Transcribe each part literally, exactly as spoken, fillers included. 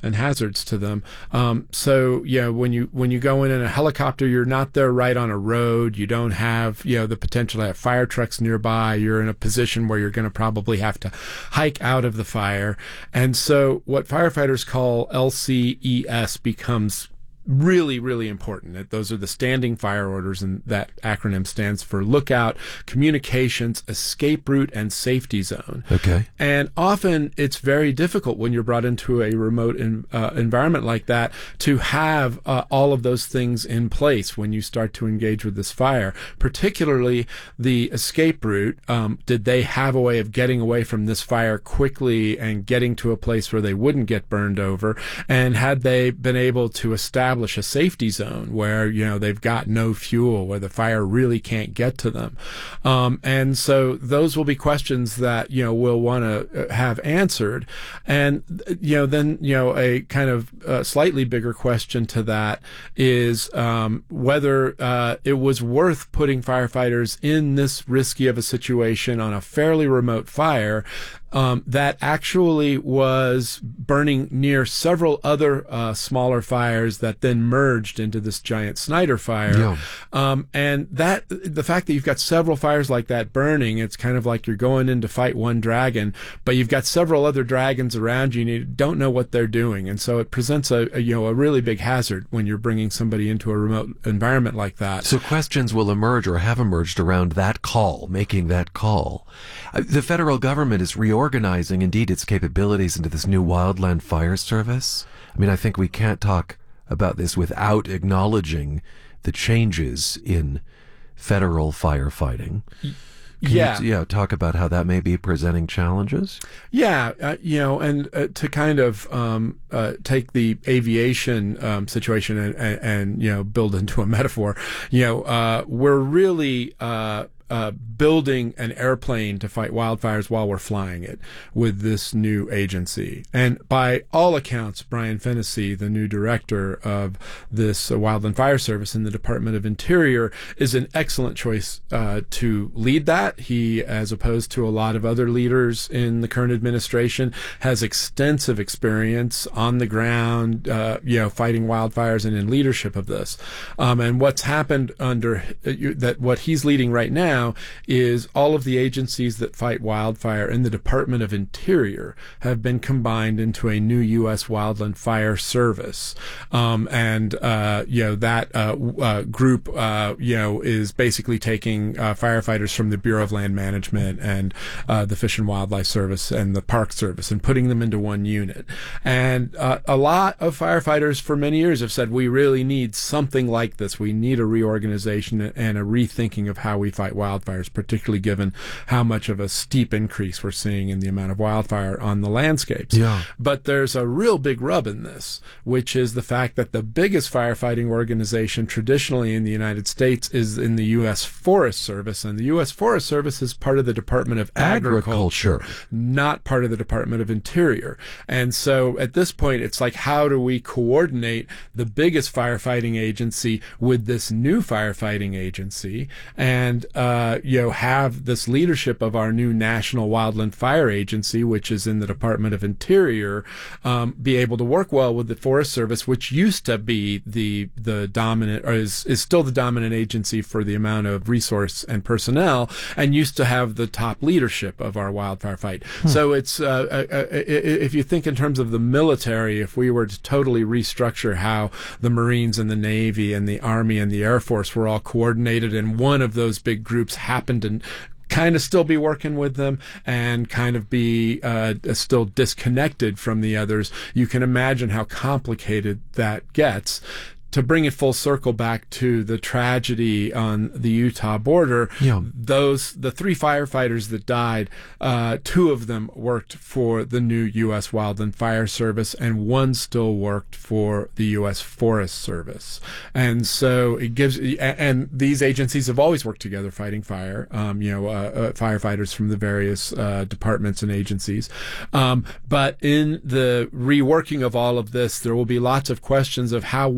and hazards to them. Um, so, you know, when you when you go in in a helicopter, you're not there right on a road. You don't have, you know, the potential to have fire trucks nearby. You're in a position where you're going to probably have to hike out of the fire. And so what firefighters call L C E S becomes really, really important. Those are the standing fire orders, and that acronym stands for Lookout, Communications, Escape Route, and Safety Zone. Okay. And often it's very difficult when you're brought into a remote in, uh, environment like that to have uh, all of those things in place when you start to engage with this fire, particularly the escape route. Um, did they have a way of getting away from this fire quickly and getting to a place where they wouldn't get burned over? And had they been able to establish a safety zone where, you know, they've got no fuel, where the fire really can't get to them? Um, and so those will be questions that, you know, we'll want to have answered. And, you know, then, you know, a kind of uh, slightly bigger question to that is um, whether uh, it was worth putting firefighters in this risky of a situation on a fairly remote fire Um, that actually was burning near several other uh, smaller fires that then merged into this giant Snyder fire. Yeah. Um, and that the fact that you've got several fires like that burning, it's kind of like you're going in to fight one dragon, but you've got several other dragons around you and you don't know what they're doing. And so it presents a, a you know a really big hazard when you're bringing somebody into a remote environment like that. So questions will emerge or have emerged around that call, making that call. Uh, the federal government is reorganizing organizing indeed its capabilities into this new Wildland Fire Service. I mean, I think we can't talk about this without acknowledging the changes in federal firefighting. Can yeah. you, yeah, talk about how that may be presenting challenges? Yeah, uh, you know, and uh, to kind of um, uh, take the aviation um, situation and, and, and, you know, build into a metaphor, you know, uh, we're really uh, uh, building an airplane to fight wildfires while we're flying it with this new agency. And by all accounts, Brian Fennessy, the new director of this uh, Wildland Fire Service in the Department of Interior, is an excellent choice uh, to lead that. He, as opposed to a lot of other leaders in the current administration, has extensive experience on the ground, uh, you know, fighting wildfires and in leadership of this. Um, and what's happened under uh, that, what he's leading right now is all of the agencies that fight wildfire in the Department of Interior have been combined into a new U S Wildland Fire Service. Um, and, uh, you know, that uh, uh, group, uh, you know, is basically taking uh, firefighters from the Bureau of Land Management and uh, the Fish and Wildlife Service and the Park Service and putting them into one unit. And uh, a lot of firefighters for many years have said, we really need something like this. We need a reorganization and a rethinking of how we fight wildfires, particularly given how much of a steep increase we're seeing in the amount of wildfire on the landscapes. Yeah. But there's a real big rub in this, which is the fact that the biggest firefighting organization traditionally in the United States is in the U S Forest Service, and the U S Forest Service is part of the Department of Agriculture, Agriculture. not part of the Department of Interior. And so at this point, it's like, how do we coordinate the biggest firefighting agency with this new firefighting agency and, uh, you know, have this leadership of our new National Wildland Fire Agency, which is in the Department of Interior, um, be able to work well with the Forest Service, which used to be the, the dominant, or is, is still the dominant agency for the amount of resource and personnel, and used to have the top leadership of our wildfire fight. Hmm. So it's, uh, uh, uh, if you think in terms of the military, if we were to totally restructure how the Marines and the Navy and the Army and the Air Force were all coordinated, and one of those big groups happened to kind of still be working with them and kind of be uh, still disconnected from the others, you can imagine how complicated that gets. To bring it full circle back to the tragedy on the Utah border, yeah. those the three firefighters that died, uh, two of them worked for the new U S Wildland Fire Service, and one still worked for the U S Forest Service. And so it gives, and these agencies have always worked together fighting fire. Um, you know, uh, uh, firefighters from the various uh, departments and agencies. Um, but in the reworking of all of this, there will be lots of questions of how were they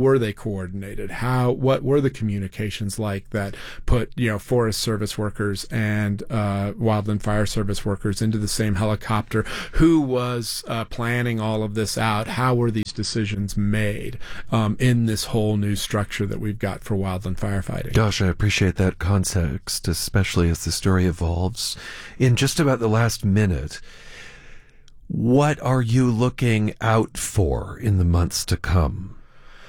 coordinated? How, what were the communications like that put, you know, Forest Service workers and uh, Wildland Fire Service workers into the same helicopter? Who was uh, planning all of this out? How were these decisions made um, in this whole new structure that we've got for wildland firefighting? Gosh, I appreciate that context, especially as the story evolves. In just about the last minute, what are you looking out for in the months to come?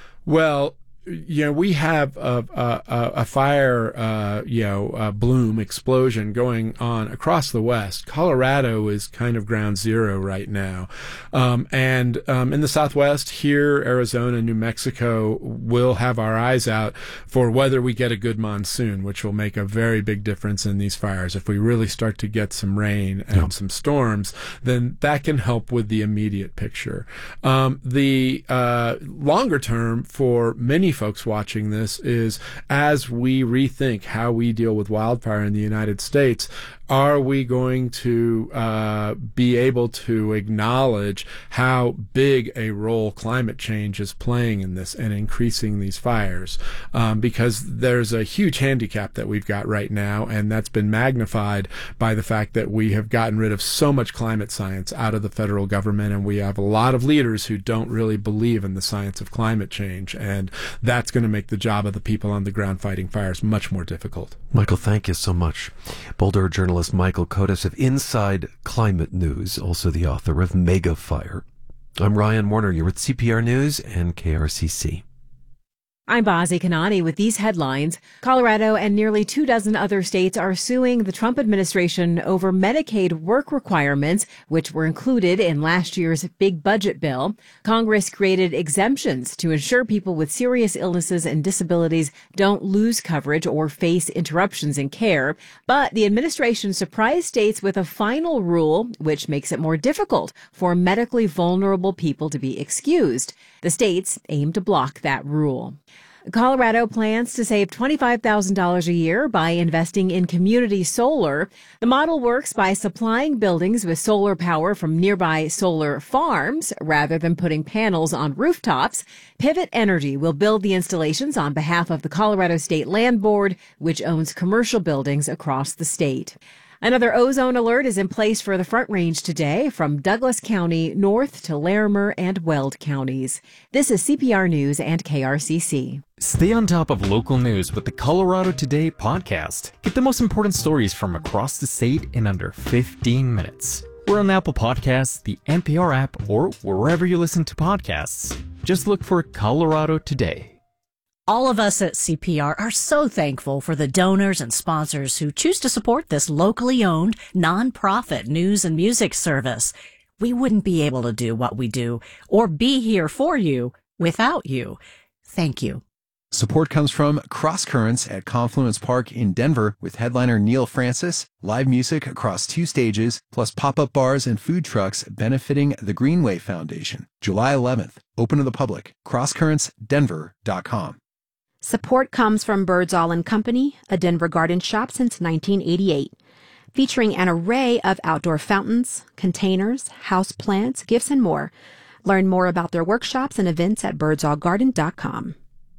Well, you know, we have a, a, a fire, uh, you know, uh, bloom explosion going on across the West. Colorado is kind of ground zero right now. Um, and um, in the Southwest, here, Arizona, New Mexico, we'll have our eyes out for whether we get a good monsoon, which will make a very big difference in these fires. If we really start to get some rain and yeah. some storms, then that can help with the immediate picture. Um, the uh, longer term for many folks watching this is, as we rethink how we deal with wildfire in the United States, are we going to uh, be able to acknowledge how big a role climate change is playing in this and increasing these fires? Um, because there's a huge handicap that we've got right now, and that's been magnified by the fact that we have gotten rid of so much climate science out of the federal government, and we have a lot of leaders who don't really believe in the science of climate change, and that's going to make the job of the people on the ground fighting fires much more difficult. Michael, thank you so much. Boulder journalist Michael Kotis of Inside Climate News, also the author of Mega Fire. I'm Ryan Warner. You're with C P R News and K R C C. I'm Bazi Kanani with these headlines. Colorado and nearly two dozen other states are suing the Trump administration over Medicaid work requirements, which were included in last year's big budget bill. Congress created exemptions to ensure people with serious illnesses and disabilities don't lose coverage or face interruptions in care. But the administration surprised states with a final rule, which makes it more difficult for medically vulnerable people to be excused. The states aim to block that rule. Colorado plans to save twenty-five thousand dollars a year by investing in community solar. The model works by supplying buildings with solar power from nearby solar farms rather than putting panels on rooftops. Pivot Energy will build the installations on behalf of the Colorado State Land Board, which owns commercial buildings across the state. Another ozone alert is in place for the Front Range today from Douglas County north to Larimer and Weld counties. This is C P R News and K R C C. Stay on top of local news with the Colorado Today podcast. Get the most important stories from across the state in under fifteen minutes. We're on Apple Podcasts, the N P R app, or wherever you listen to podcasts. Just look for Colorado Today. All of us at C P R are so thankful for the donors and sponsors who choose to support this locally owned, nonprofit news and music service. We wouldn't be able to do what we do or be here for you without you. Thank you. Support comes from Cross Currents at Confluence Park in Denver with headliner Neil Francis, live music across two stages, plus pop-up bars and food trucks benefiting the Greenway Foundation. July eleventh, open to the public, cross currents denver dot com. Support comes from Birdsall and Company, a Denver garden shop since nineteen eighty-eight, featuring an array of outdoor fountains, containers, house plants, gifts, and more. Learn more about their workshops and events at birdsall garden dot com.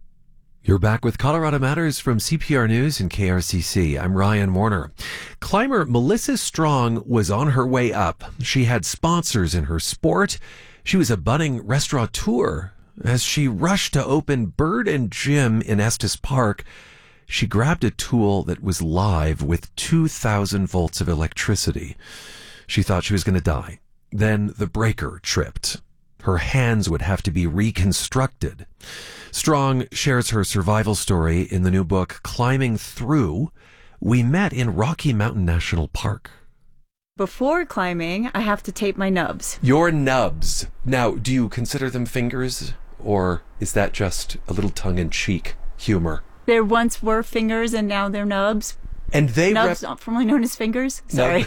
You're back with Colorado Matters from C P R News and K R C C. I'm Ryan Warner. Climber Melissa Strong was on her way up. She had sponsors in her sport. She was a budding restaurateur. As she rushed to open Bird and Gym in Estes Park, she grabbed a tool that was live with two thousand volts of electricity. She thought she was going to die. Then the breaker tripped. Her hands would have to be reconstructed. Strong shares her survival story in the new book, Climbing Through. We met in Rocky Mountain National Park. Before climbing, I have to tape my nubs. Your nubs. Now, do you consider them fingers, or is that just a little tongue-in-cheek humor? There once were fingers, and now they're nubs. And they nubs, rep- formerly known as fingers. Sorry.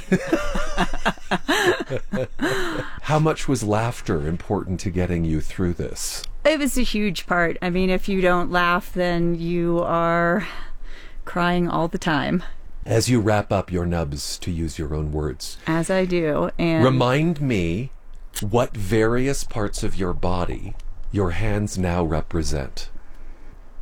No. How much was laughter important to getting you through this? It was a huge part. I mean, if you don't laugh, then you are crying all the time. As you wrap up your nubs, to use your own words. As I do. And remind me what various parts of your body your hands now represent.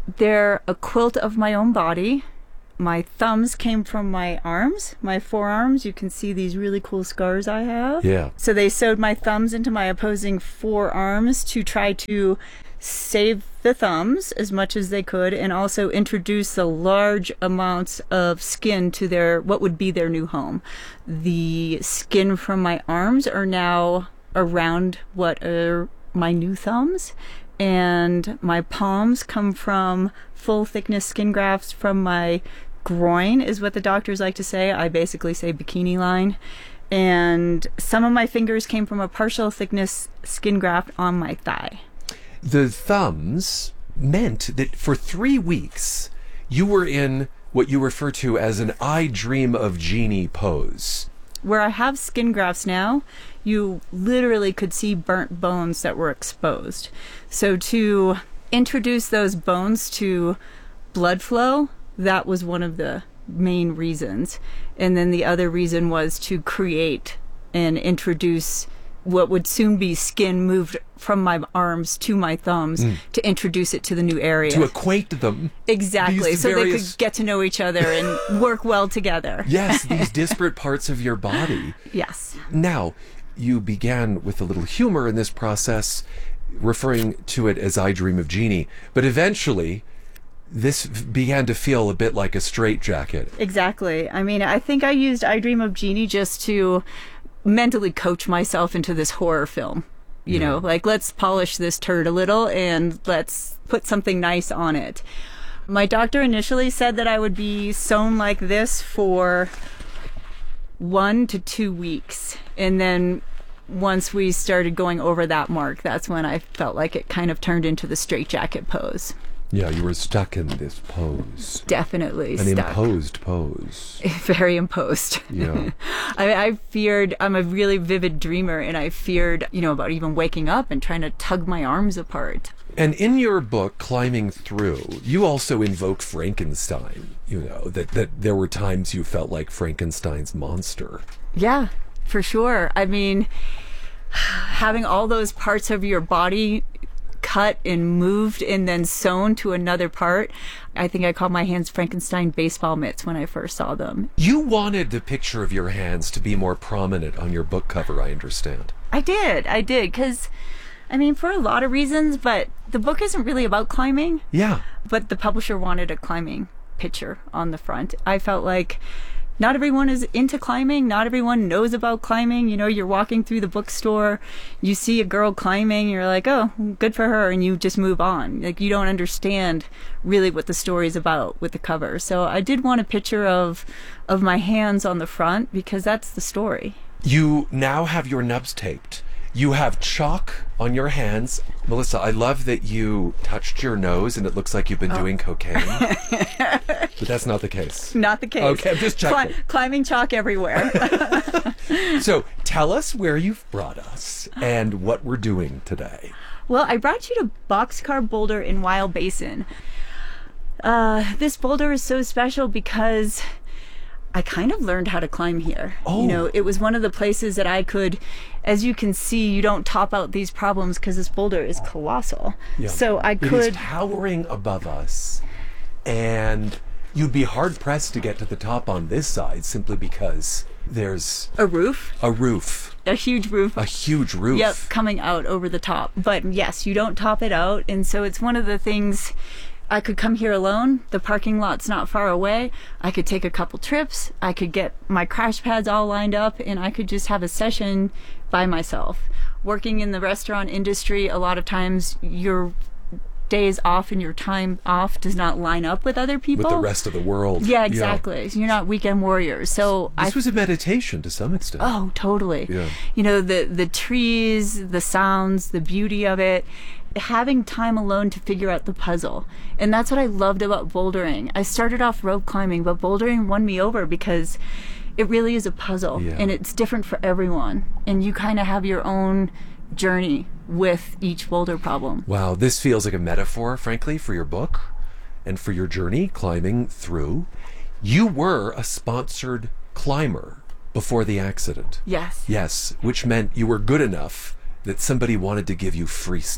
they're a quilt of my own body. My thumbs came from my arms, my forearms. You can see these really cool scars I have. Yeah. So they sewed my thumbs into my opposing forearms to try to save the thumbs as much as they could, and also introduce the large amounts of skin to their what would be their new home. The skin from my arms are now around what are my new thumbs, and my palms come from full thickness skin grafts from my groin, is what the doctors like to say. I basically say bikini line. And some of my fingers came from a partial thickness skin graft on my thigh. The thumbs meant that for three weeks you were in what you refer to as an I dream of Jeannie pose. Where I have skin grafts now, you literally could see burnt bones that were exposed. So to introduce those bones to blood flow, that was one of the main reasons. And then the other reason was to create and introduce what would soon be skin moved from my arms to my thumbs mm. to introduce it to the new area. To acquaint them. Exactly. So various... they could get to know each other and work well together. Yes, these disparate parts of your body. Yes. Now, you began with a little humor in this process, referring to it as I Dream of Jeannie, but eventually this began to feel a bit like a straitjacket. Exactly. I mean, I think I used I Dream of Jeannie just to mentally coach myself into this horror film. You yeah. know, like, let's polish this turd a little and let's put something nice on it. My doctor initially said that I would be sewn like this for one to two weeks. And then once we started going over that mark, that's when I felt like it kind of turned into the straitjacket pose. Yeah, you were stuck in this pose. Definitely An stuck. imposed pose. Very imposed. Yeah. I, I feared, I'm a really vivid dreamer, and I feared, you know, about even waking up and trying to tug my arms apart. And in your book, Climbing Through, you also invoke Frankenstein, you know, that, that there were times you felt like Frankenstein's monster. Yeah, for sure. I mean, having all those parts of your body cut and moved and then sewn to another part. I think I called my hands Frankenstein baseball mitts when I first saw them. You wanted the picture of your hands to be more prominent on your book cover, I understand. I did. I did. Because, I mean, for a lot of reasons, but the book isn't really about climbing. Yeah. But the publisher wanted a climbing picture on the front. I felt like not everyone is into climbing. Not everyone knows about climbing. You know, you're walking through the bookstore, you see a girl climbing, you're like, oh, good for her, and you just move on. Like, you don't understand really what the story is about with the cover. So I did want a picture of of my hands on the front because that's the story. You now have your nubs taped. You have chalk on your hands. Melissa, I love that you touched your nose and it looks like you've been oh. doing cocaine. But that's not the case. Not the case. Okay, I'm just checking. Cli- climbing chalk everywhere. So tell us where you've brought us and what we're doing today. Well, I brought you to Boxcar Boulder in Wild Basin. Uh, this boulder is so special because I kind of learned how to climb here. Oh. You know, it was one of the places that I could, as you can see, you don't top out these problems because this boulder is colossal. Yeah. So I could... It is towering above us, and you'd be hard-pressed to get to the top on this side simply because there's... A roof? A roof. A huge roof. A huge roof. Yep, coming out over the top. But yes, you don't top it out, and so it's one of the things... I could come here alone. The parking lot's not far away. I could take a couple trips. I could get my crash pads all lined up, and I could just have a session by myself. Working in the restaurant industry, a lot of times your days off and your time off does not line up with other people. With the rest of the world. Yeah, exactly. Yeah. You're not weekend warriors. So this I, was a meditation to some extent. Oh, totally. Yeah. You know, the the trees, the sounds, the beauty of it. Having time alone to figure out the puzzle. And that's what I loved about bouldering. I started off rope climbing, but bouldering won me over because it really is a puzzle. Yeah. And it's different for everyone. And you kind of have your own journey with each boulder problem. Wow, this feels like a metaphor, frankly, for your book and for your journey climbing through. You were a sponsored climber before the accident. Yes. Yes, which meant you were good enough that somebody wanted to give you free stuff.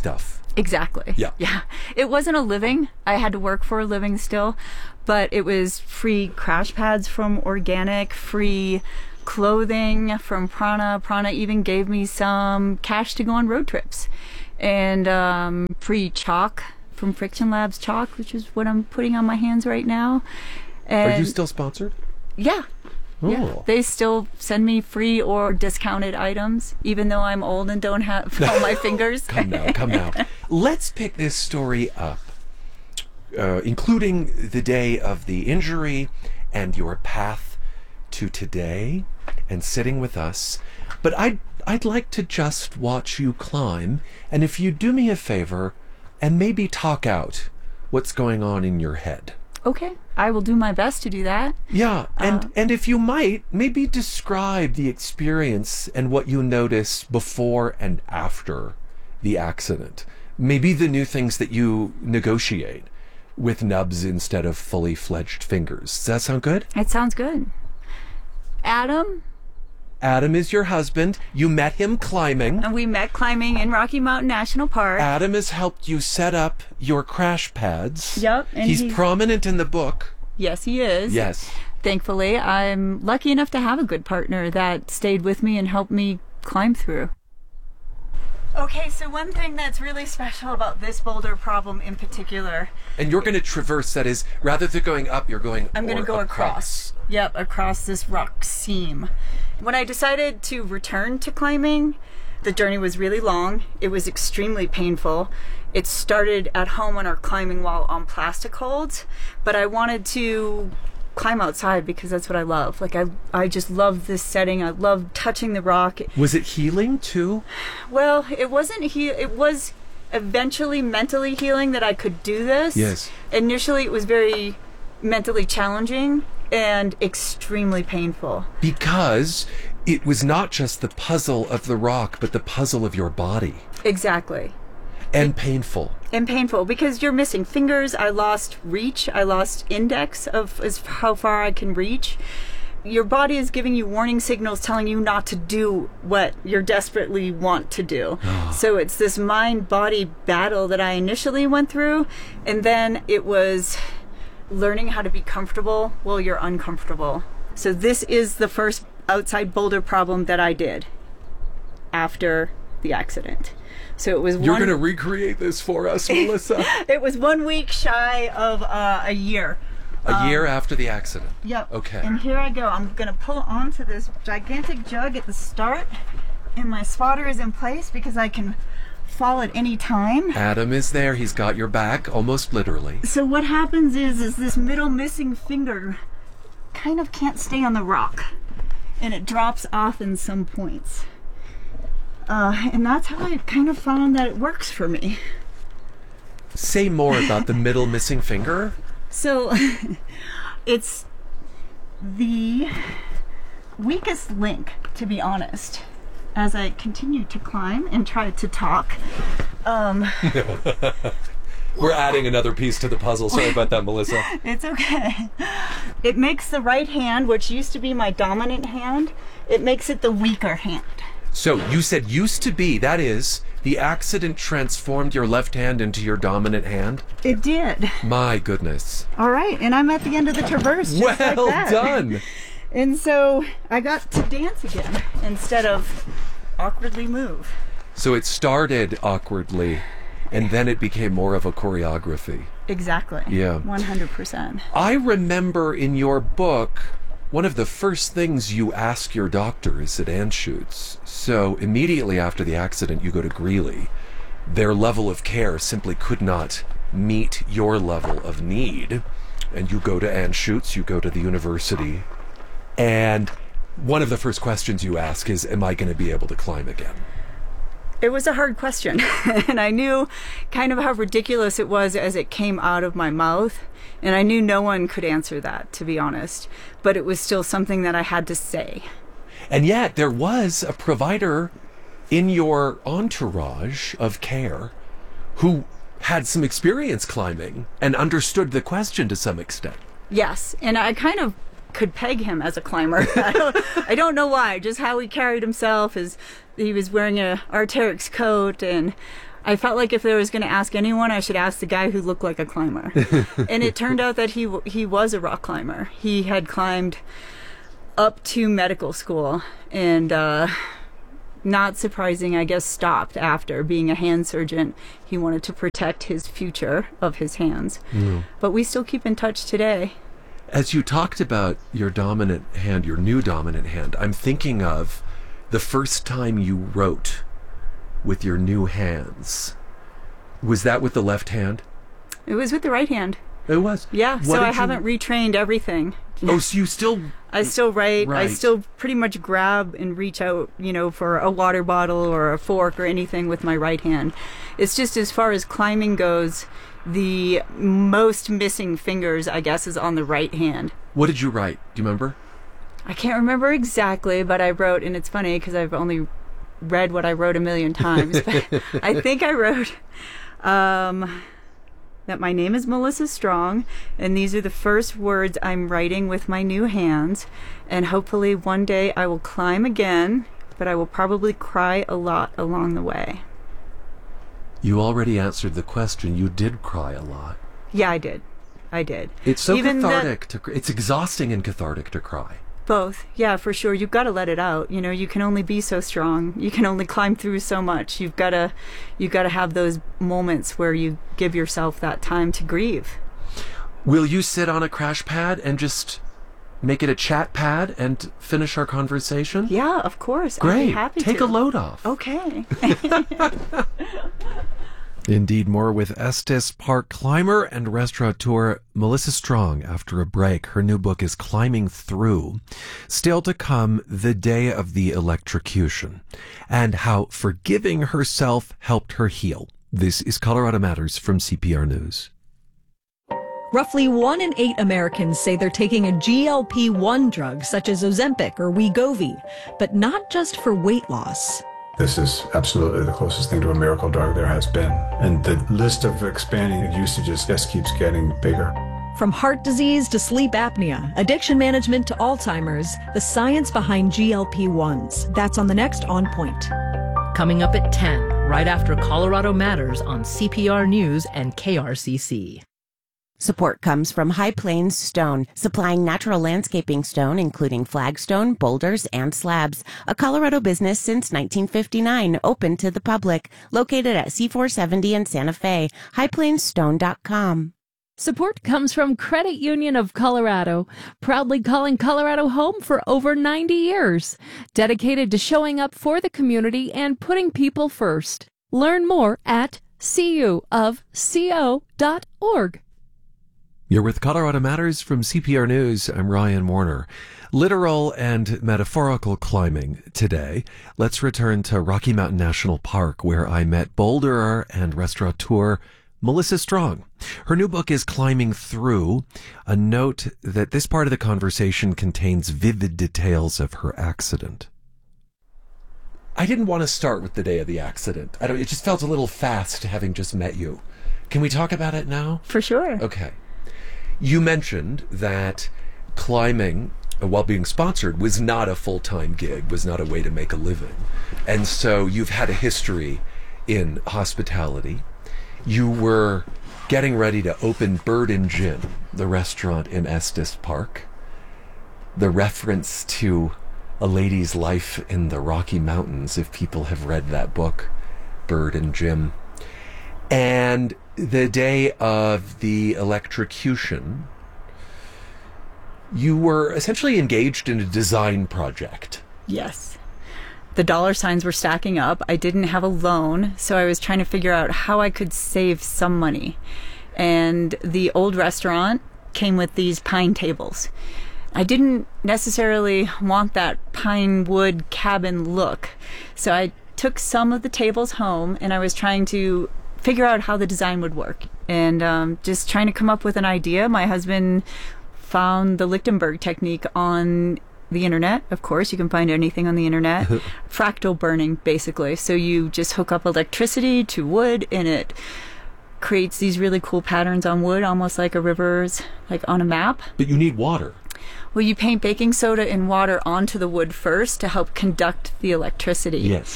Exactly. Yeah. Yeah. It wasn't a living. I had to work for a living still, but it was free crash pads from Organic, free clothing from Prana. Prana even gave me some cash to go on road trips, and um, free chalk from Friction Labs chalk, which is what I'm putting on my hands right now. And Are you still sponsored? Yeah. Yeah, Oh. they still send me free or discounted items, even though I'm old and don't have all my fingers. Come now, come now. Let's pick this story up, uh, including the day of the injury and your path to today and sitting with us. But I'd, I'd like to just watch you climb, and if you do me a favor and maybe talk out what's going on in your head. Okay, I will do my best to do that. Yeah, and, Uh, and if you might, maybe describe the experience and what you noticed before and after the accident. Maybe the new things that you negotiate with nubs instead of fully fledged fingers. Does that sound good? It sounds good. Adam, Adam is your husband. You met him climbing. and we met climbing in Rocky Mountain National Park. Adam has helped you set up your crash pads. Yep, and He's he- prominent in the book. Yes, he is. Yes. Thankfully, I'm lucky enough to have a good partner that stayed with me and helped me climb through. Okay, so one thing that's really special about this boulder problem in particular, And you're going to traverse, that is, rather than going up, you're going I'm going to or go across. Yep, across this rock seam. When I decided to return to climbing, the journey was really long. It was extremely painful. It started at home on our climbing wall on plastic holds, but I wanted to climb outside because that's what I love. Like I I just love this setting. I love touching the rock. Was it healing too? Well, it wasn't he it was eventually mentally healing that I could do this. Yes. Initially it was very mentally challenging and extremely painful. Because it was not just the puzzle of the rock, but the puzzle of your body. Exactly. And painful. And painful because you're missing fingers. I lost reach. I lost index of as how far I can reach. Your body is giving you warning signals telling you not to do what you desperately want to do. So it's this mind-body battle that I initially went through, and then it was learning how to be comfortable while you're uncomfortable. So this is the first outside boulder problem that I did after the accident. So it was You're one, going to recreate this for us, Melissa. it was one week shy of uh, a year. A year after the accident. Yep. Okay. And here I go. I'm going to pull onto this gigantic jug at the start, and my spotter is in place because I can fall at any time. Adam is there. He's got your back, almost literally. So what happens is, is this middle missing finger kind of can't stay on the rock, and it drops off in some points. Uh, and that's how I kind of found that it works for me. Say more about the middle missing finger. So it's the weakest link, to be honest, as I continue to climb and try to talk. Um, We're adding another piece to the puzzle. Sorry about that, Melissa. it's okay. It makes the right hand, which used to be my dominant hand, it makes it the weaker hand. So you said used to be, that is, the accident transformed your left hand into your dominant hand? It did. My goodness. All right, and I'm at the end of the traverse. Just like Well that. done. And so I got to dance again instead of awkwardly move. So it started awkwardly, and then it became more of a choreography. Exactly. Yeah. one hundred percent. I remember in your book, one of the first things you ask your doctor is at Anschutz. So immediately after the accident, you go to Greeley. Their level of care simply could not meet your level of need. And you go to Anschutz, you go to the university, and one of the first questions you ask is, am I going to be able to climb again? It was a hard question, and I knew kind of how ridiculous it was as it came out of my mouth, and I knew no one could answer that, to be honest, but it was still something that I had to say. And yet there was a provider in your entourage of care who had some experience climbing and understood the question to some extent. Yes, and I kind of could peg him as a climber. I don't, I don't know why, just how he carried himself. Is he was wearing a Arc'teryx coat, and I felt like if there was going to ask anyone, I should ask the guy who looked like a climber. And it turned out that he w- he was a rock climber. He had climbed up to medical school and, uh, not surprising, I guess, stopped after being a hand surgeon. He wanted to protect his future of his hands. Mm. But we still keep in touch today. As you talked about your dominant hand, your new dominant hand, I'm thinking of the first time you wrote with your new hands. Was that with the left hand? It was with the right hand. It was? Yeah, What so did I you- haven't retrained everything. Oh, so you still... I still write. I Right. still pretty much grab and reach out, you know, for a water bottle or a fork or anything with my right hand. It's just as far as climbing goes, the most missing fingers, I guess, is on the right hand. What did you write? Do you remember? I can't remember exactly, but I wrote, and it's funny because I've only read what I wrote a million times. But I think I wrote um, that my name is Melissa Strong, and these are the first words I'm writing with my new hands, and hopefully one day I will climb again, but I will probably cry a lot along the way. You already answered the question. You did cry a lot. Yeah, I did. I did. It's so Even cathartic. to cr- It's exhausting and cathartic to cry. Both. Yeah, for sure. You've got to let it out. You know, you can only be so strong. You can only climb through so much. You've got to you've got to have those moments where you give yourself that time to grieve. Will you sit on a crash pad and just make it a chat pad and finish our conversation? Yeah, of course. I'd Great. be happy Take to. a load off. Okay. Indeed, more with Estes Park climber and restaurateur Melissa Strong after a break. Her new book is Climbing Through. Still to come, the day of the electrocution and how forgiving herself helped her heal. This is Colorado Matters from C P R News. Roughly one in eight Americans say they're taking a G L P one drug such as Ozempic or Wegovy, but not just for weight loss. This is absolutely the closest thing to a miracle drug there has been. And the list of expanding usages just keeps getting bigger. From heart disease to sleep apnea, addiction management to Alzheimer's, the science behind G L P ones. That's on the next On Point. Coming up at ten, right after Colorado Matters on C P R News and K R C C. Support comes from High Plains Stone, supplying natural landscaping stone, including flagstone, boulders, and slabs. A Colorado business since nineteen fifty-nine, open to the public. Located at C four seventy in Santa Fe. high plains stone dot com. Support comes from Credit Union of Colorado, proudly calling Colorado home for over ninety years. Dedicated to showing up for the community and putting people first. Learn more at c u of co dot org. You're with Colorado Matters from C P R News. I'm Ryan Warner. Literal and metaphorical climbing today. Let's return to Rocky Mountain National Park, where I met boulderer and restaurateur Melissa Strong. Her new book is Climbing Through. A note that this part of the conversation contains vivid details of her accident. I didn't want to start with the day of the accident. I don't, it just felt a little fast having just met you. Can we talk about it now? For sure. Okay. You mentioned that climbing, uh, while being sponsored, was not a full-time gig, was not a way to make a living. And so you've had a history in hospitality. You were getting ready to open Bird and Gin, the restaurant in Estes Park. The reference to a lady's life in the Rocky Mountains, if people have read that book, Bird and Jim. And the day of the electrocution, you were essentially engaged in a design project. Yes. The dollar signs were stacking up. I didn't have a loan, so I was trying to figure out how I could save some money. And the old restaurant came with these pine tables. I didn't necessarily want that pine wood cabin look, so I took some of the tables home and I was trying to figure out how the design would work, and um, just trying to come up with an idea. My husband found the Lichtenberg technique on the internet. Of course, you can find anything on the internet. Fractal burning, basically. So you just hook up electricity to wood, and it creates these really cool patterns on wood, almost like a river's, like on a map. But you need water. Well, you paint baking soda and water onto the wood first to help conduct the electricity. Yes.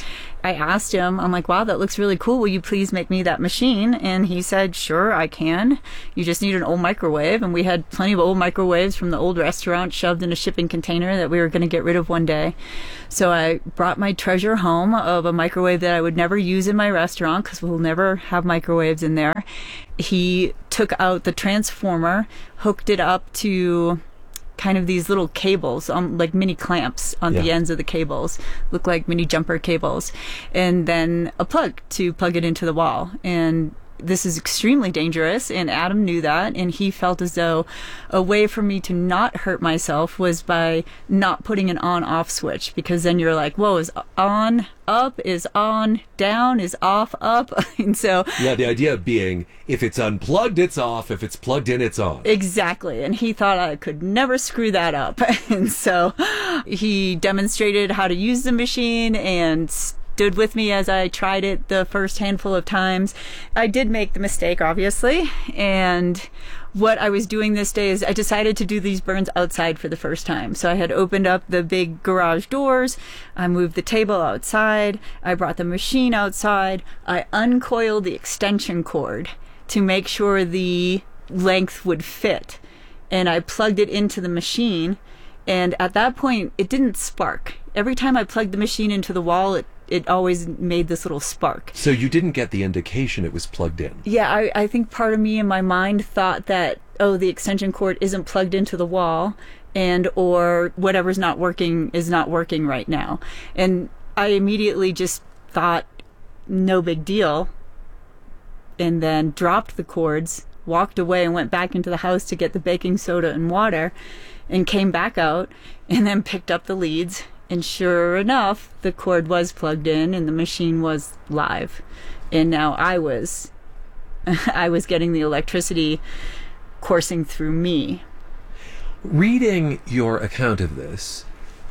I asked him, I'm like, wow, that looks really cool. Will you please make me that machine? And he said, sure, I can. You just need an old microwave. And we had plenty of old microwaves from the old restaurant shoved in a shipping container that we were going to get rid of one day. So I brought my treasure home of a microwave that I would never use in my restaurant because we'll never have microwaves in there. He took out the transformer, hooked it up to kind of these little cables, um, like mini clamps on yeah. the ends of the cables, look like mini jumper cables, and then a plug to plug it into the wall. And this is extremely dangerous, and Adam knew that, and he felt as though a way for me to not hurt myself was by not putting an on-off switch, because then you're like, whoa, is on up, is on down, is off up? And so yeah, the idea being if it's unplugged, it's off, if it's plugged in, it's on. Exactly. And he thought I could never screw that up. And so he demonstrated how to use the machine and stood with me as I tried it the first handful of times. I did make the mistake, obviously, and what I was doing this day is I decided to do these burns outside for the first time. So I had opened up the big garage doors, I moved the table outside, I brought the machine outside, I uncoiled the extension cord to make sure the length would fit, and I plugged it into the machine, and at that point it didn't spark. Every time I plugged the machine into the wall, it it always made this little spark. So you didn't get the indication it was plugged in? Yeah, I, I think part of me in my mind thought that, oh, the extension cord isn't plugged into the wall, and or whatever's not working is not working right now. And I immediately just thought, no big deal, and then dropped the cords, walked away and went back into the house to get the baking soda and water, and came back out, and then picked up the leads. And sure enough, the cord was plugged in and the machine was live. And now I was, I was getting the electricity coursing through me. Reading your account of this,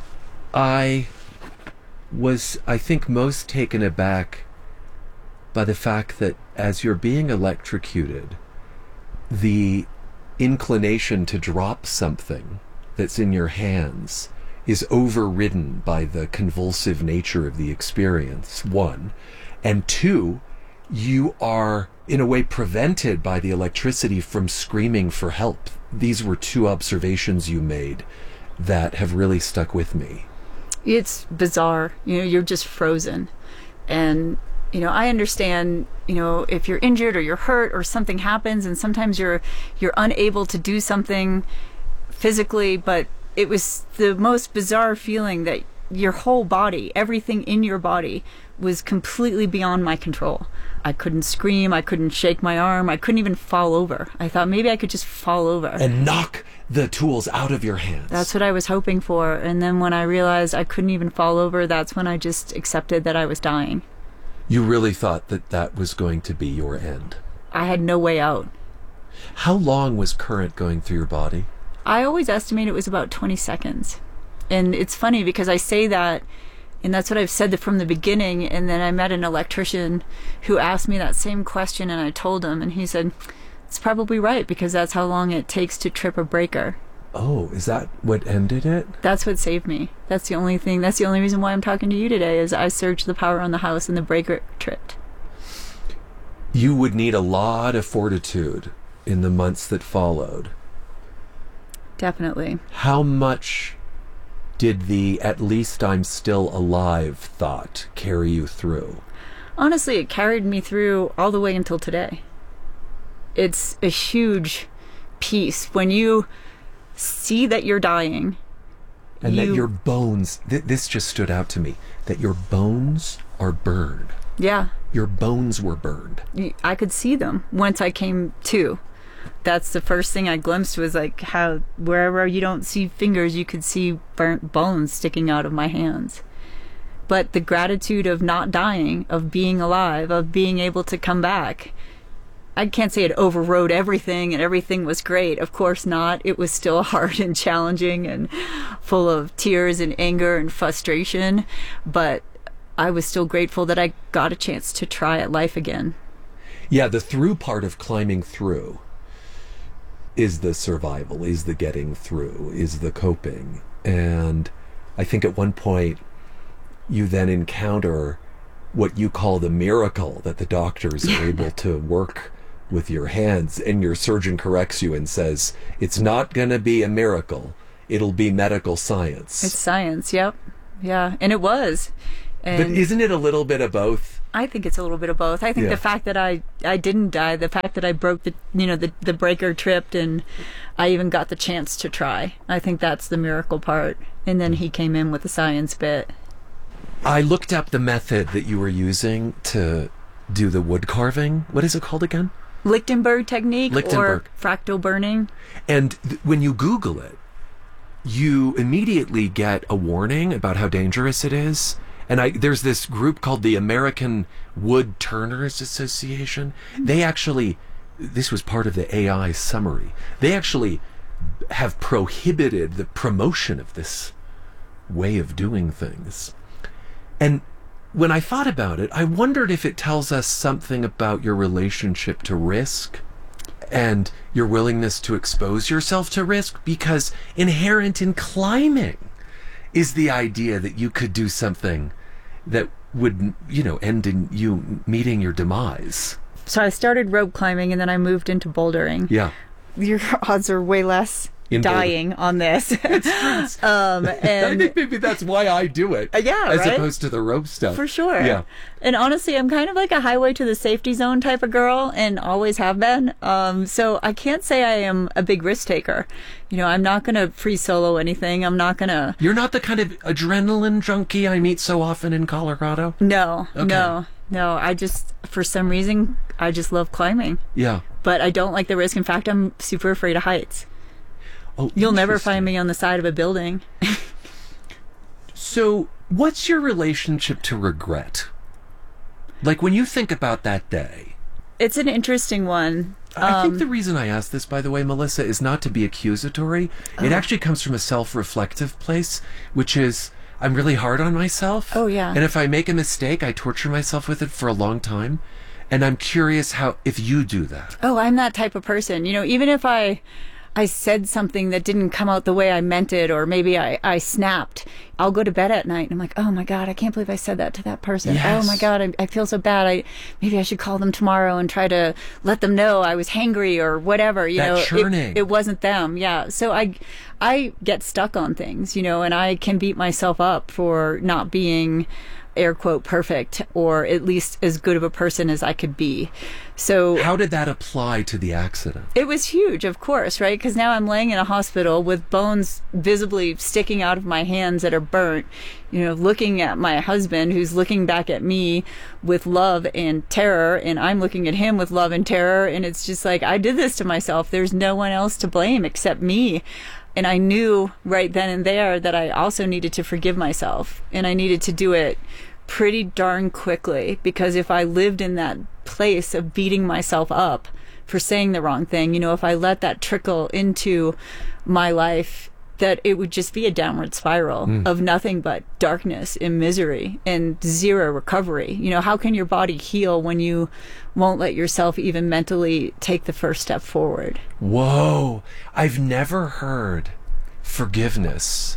I was, I think, most taken aback by the fact that as you're being electrocuted, the inclination to drop something that's in your hands is overridden by the convulsive nature of the experience, one. And two, you are, in a way, prevented by the electricity from screaming for help. These were two observations you made that have really stuck with me. It's bizarre. You know, you're just frozen. And, you know, I understand, you know, if you're injured or you're hurt or something happens, and sometimes you're you're unable to do something physically, but it was the most bizarre feeling that your whole body, everything in your body, was completely beyond my control. I couldn't scream, I couldn't shake my arm, I couldn't even fall over. I thought maybe I could just fall over. And knock the tools out of your hands. That's what I was hoping for. And then when I realized I couldn't even fall over, that's when I just accepted that I was dying. You really thought that that was going to be your end? I had no way out. How long was current going through your body? I always estimate it was about twenty seconds. And it's funny because I say that, and that's what I've said from the beginning, and then I met an electrician who asked me that same question, and I told him, and he said, it's probably right, because that's how long it takes to trip a breaker. Oh, is that what ended it? That's what saved me. That's the only thing, that's the only reason why I'm talking to you today, is I surged the power on the house and the breaker tripped. You would need a lot of fortitude in the months that followed. Definitely. How much did the "at least I'm still alive" thought carry you through? Honestly, it carried me through all the way until today. It's a huge piece when you see that you're dying. And you... that your bones, th- this just stood out to me, that your bones are burned. Yeah. Your bones were burned. I could see them once I came to. That's the first thing I glimpsed, was like how wherever you don't see fingers, you could see burnt bones sticking out of my hands. But the gratitude of not dying, of being alive, of being able to come back, I can't say it overrode everything and everything was great. Of course not. It was still hard and challenging and full of tears and anger and frustration. But I was still grateful that I got a chance to try at life again. Yeah, the through part of climbing through is the survival, is the getting through, is the coping. And I think at one point you then encounter what you call the miracle that the doctors are able to work with your hands, and your surgeon corrects you and says, it's not going to be a miracle. It'll be medical science. It's science, yep. Yeah, and it was. And but isn't it a little bit of both? I think it's a little bit of both. I think Yeah. the fact that I, I didn't die, the fact that I broke the, you know, the, the breaker tripped and I even got the chance to try. I think that's the miracle part. And then he came in with the science bit. I looked up the method that you were using to do the wood carving. What is it called again? Lichtenberg technique or Lichtenberg. fractal burning. And th- when you Google it, you immediately get a warning about how dangerous it is. And I, there's this group called the American Wood Turners Association. They actually, this was part of the A I summary, they actually have prohibited the promotion of this way of doing things. And when I thought about it, I wondered if it tells us something about your relationship to risk and your willingness to expose yourself to risk, because inherent in climbing is the idea that you could do something that would, you know, end in you meeting your demise. So I started rope climbing and then I moved into bouldering. Yeah. Your odds are way less In dying on this. It's true. um, I and think maybe that's why I do it. Uh, yeah, As right? opposed to the rope stuff. For sure. Yeah. And honestly, I'm kind of like a highway to the safety zone type of girl and always have been. Um, so I can't say I am a big risk taker. You know, I'm not going to free solo anything. I'm not going to. You're not the kind of adrenaline junkie I meet so often in Colorado? No, Okay. no, no. I just, for some reason, I just love climbing. Yeah. But I don't like the risk. In fact, I'm super afraid of heights. Oh, You'll never interesting. find me on the side of a building. So, what's your relationship to regret? Like, when you think about that day. It's an interesting one. I think Um, the reason I ask this, by the way, Melissa, is not to be accusatory. It Oh. actually comes from a self-reflective place, which is, I'm really hard on myself. Oh, yeah. And if I make a mistake, I torture myself with it for a long time. And I'm curious how, if you do that. Oh, I'm that type of person. You know, even if I I said something that didn't come out the way I meant it, or maybe I, I snapped, I'll go to bed at night and I'm like, oh my God, I can't believe I said that to that person. Yes. Oh my God, I, I feel so bad. I maybe I should call them tomorrow and try to let them know I was hangry or whatever. You That know, churning. It, it wasn't them. Yeah. So I I get stuck on things, you know, and I can beat myself up for not being air quote perfect, or at least as good of a person as I could be. So How did that apply to the accident? it was huge, of course, right? Because now I'm laying in a hospital with bones visibly sticking out of my hands that are burnt, you know, looking at my husband who's looking back at me with love and terror, and I'm looking at him with love and terror, and it's just like, I did this to myself. There's no one else to blame except me. And I knew right then and there that I also needed to forgive myself, and I needed to do it pretty darn quickly, because if I lived in that place of beating myself up for saying the wrong thing, you know, if I let that trickle into my life, that it would just be a downward spiral Mm. of nothing but darkness and misery and zero recovery. You know, how can your body heal when you won't let yourself even mentally take the first step forward? Whoa, I've never heard forgiveness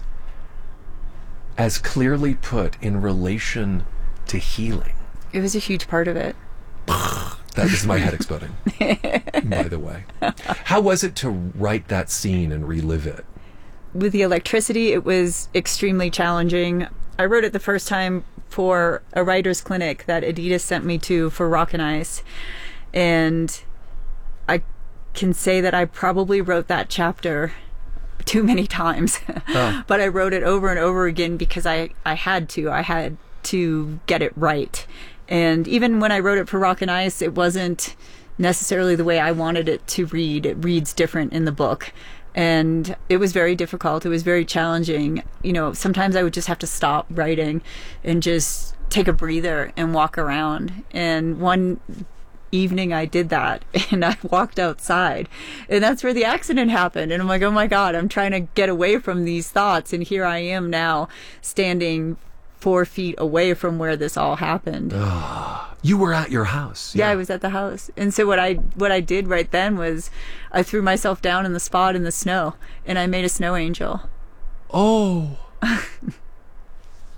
as clearly put in relation to healing. It was a huge part of it. That is my head exploding, by the way. How was it to write that scene and relive it? With the electricity, it was extremely challenging. I wrote it the first time for a writer's clinic that Adidas sent me to for Rock and Ice. And I can say that I probably wrote that chapter too many times. Oh. But I wrote it over and over again because I, I had to. I had to get it right. And even when I wrote it for Rock and Ice, it wasn't necessarily the way I wanted it to read. It reads different in the book. And it was very difficult. It was very challenging. You know, sometimes I would just have to stop writing and just take a breather and walk around. And one evening I did that, and I walked outside, and that's where the accident happened. And I'm like, oh my God, I'm trying to get away from these thoughts. And here I am now standing four feet away from where this all happened. You were at your house. Yeah, I was at the house. And so what I what I did right then was I threw myself down in the spot in the snow, and I made a snow angel. Oh.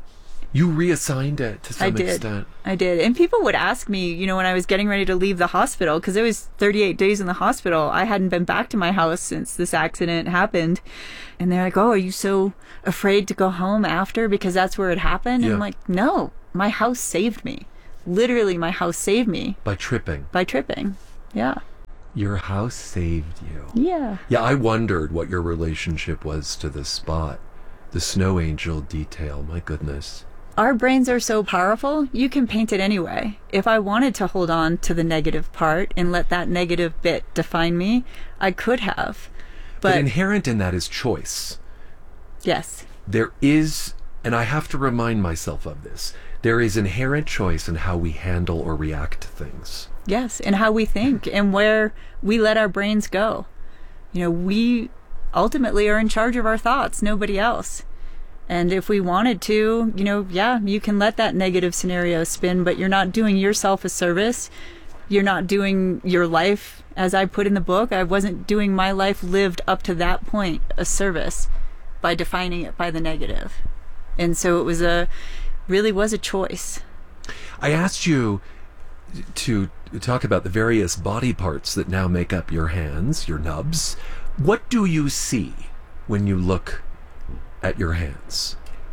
You reassigned it to some I did. extent. I did. And people would ask me, you know, when I was getting ready to leave the hospital, because it was thirty-eight days in the hospital. I hadn't been back to my house since this accident happened. And they're like, oh, are you so afraid to go home after because that's where it happened? Yeah. And I'm like, no, my house saved me. Literally, my house saved me. By tripping. By tripping. Yeah. Your house saved you. Yeah. Yeah, I wondered what your relationship was to the spot. The snow angel detail, my goodness. Our brains are so powerful, you can paint it anyway. If I wanted to hold on to the negative part and let that negative bit define me, I could have. But, But inherent in that is choice. Yes. There is, and I have to remind myself of this, there is inherent choice in how we handle or react to things. Yes, and how we think and where we let our brains go. You know, we ultimately are in charge of our thoughts, nobody else. And if we wanted to, you know, yeah, you can let that negative scenario spin, but you're not doing yourself a service. You're not doing your life, as I put in the book, I wasn't doing my life lived up to that point a service by defining it by the negative. And so it was a, really was a choice. I asked you to talk about the various body parts that now make up your hands, your nubs. What do you see when you look at your hands?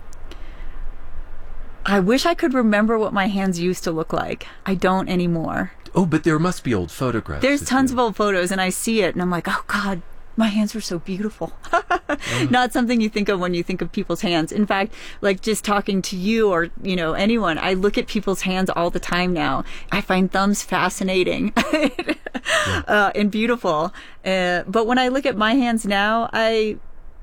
I wish I could remember what my hands used to look like. I don't anymore. Oh, but there must be old photographs. There's tons of old photos, and I see it, and I'm like, oh, God, my hands were so beautiful. uh-huh. Not something you think of when you think of people's hands. In fact, like just talking to you or, you know, anyone, I look at people's hands all the time now. I find thumbs fascinating yeah. uh, and beautiful. Uh, but when I look at my hands now, I...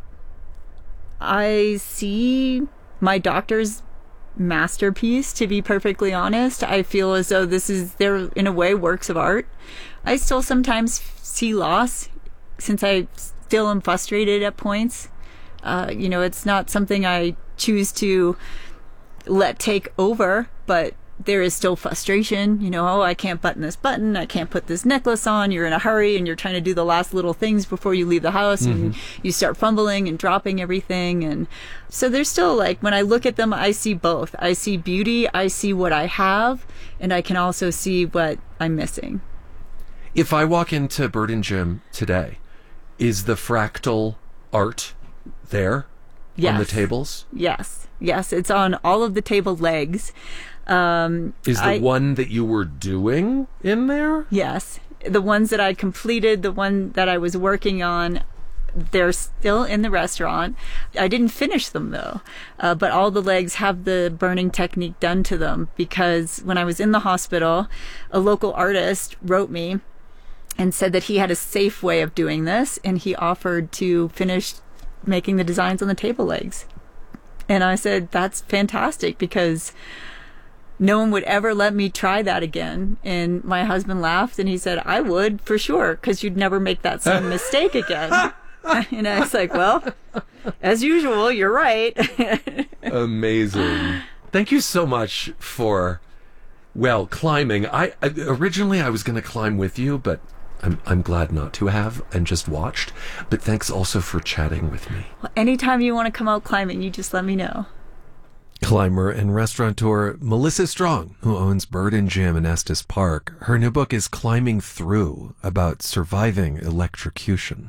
I see my doctor's masterpiece, to be perfectly honest. I feel as though this is, they're in a way works of art. I still sometimes see loss, since I still am frustrated at points. Uh, you know, it's not something I choose to let take over, but there is still frustration. You know, oh, I can't button this button, I can't put this necklace on, you're in a hurry and you're trying to do the last little things before you leave the house, mm-hmm. and you start fumbling and dropping everything. And so there's still, like, when I look at them, I see both. I see beauty, I see what I have, and I can also see what I'm missing. If I walk into Bird and Gym today, is the fractal art there yes. on the tables? Yes. Yes, it's on all of the table legs. Um, is the I, one that you were doing in there? Yes. The ones that I completed, the one that I was working on, they're still in the restaurant. I didn't finish them, though. Uh, but all the legs have the burning technique done to them, because when I was in the hospital, a local artist wrote me and said that he had a safe way of doing this, and he offered to finish making the designs on the table legs. And I said, that's fantastic, because no one would ever let me try that again. And my husband laughed, and he said, I would, for sure, because you'd never make that same mistake again. And I was like, well, as usual, you're right. Amazing. Thank you so much for, well, climbing. I, I originally I was going to climb with you, but I'm I'm glad not to have and just watched. But thanks also for chatting with me. Well, anytime you want to come out climbing, you just let me know. Climber and restaurateur Melissa Strong, who owns Bird and Gym in Estes Park. Her new book is Climbing Through, about surviving electrocution.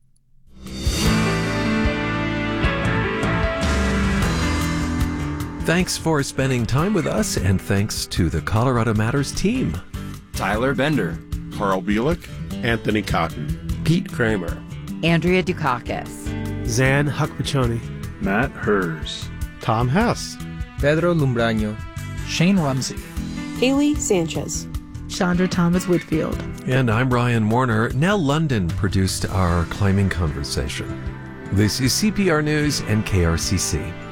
Thanks for spending time with us, and thanks to the Colorado Matters team. Tyler Bender, Carl Bielik, Anthony Cotton, Pete Kramer, Andrea Dukakis, Zan Hakpachoni, Matt Hers, Tom Hess, Pedro Lumbraño, Shane Rumsey, Haley Sanchez, Chandra Thomas Whitfield. And I'm Ryan Warner. Nell London produced our climbing conversation. This is C P R News and K R C C.